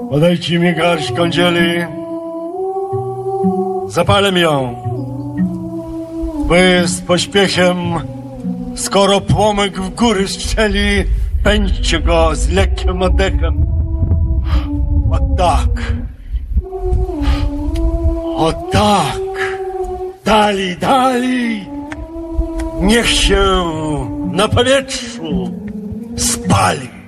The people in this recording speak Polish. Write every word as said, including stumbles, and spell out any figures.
Podajcie mi garść kądzieli. Zapalę ją. Wy z pośpiechem, skoro płomyk w góry strzeli, pędźcie go z lekkim oddechem. O tak. O tak. Dali, dali. Niech się na powietrzu spali.